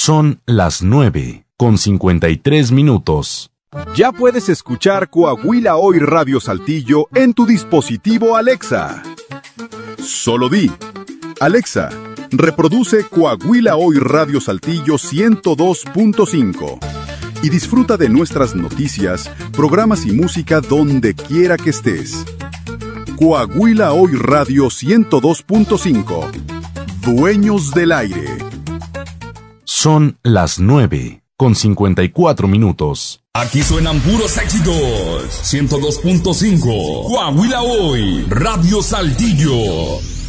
Son las 9:53. Ya puedes escuchar Coahuila Hoy Radio Saltillo en tu dispositivo Alexa. Solo di: Alexa, reproduce Coahuila Hoy Radio Saltillo 102.5 y disfruta de nuestras noticias, programas y música donde quiera que estés. Coahuila Hoy Radio 102.5. Dueños del aire. Son las 9:54. Aquí suenan puros éxitos. 102.5. Coahuila Hoy Radio Saltillo.